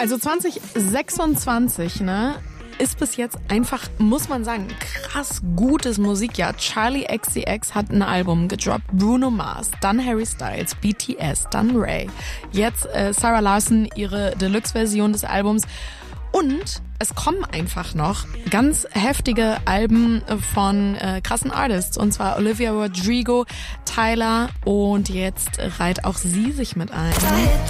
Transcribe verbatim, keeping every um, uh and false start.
Also zwanzig sechsundzwanzig, ne, ist bis jetzt einfach, muss man sagen, krass gutes Musikjahr. Charli X C X hat ein Album gedroppt, Bruno Mars, dann Harry Styles, B T S, dann Ray. Jetzt äh, Sarah Larson, ihre Deluxe-Version des Albums. Und es kommen einfach noch ganz heftige Alben von äh, krassen Artists. Und zwar Olivia Rodrigo, Tyler und jetzt reiht auch sie sich mit ein.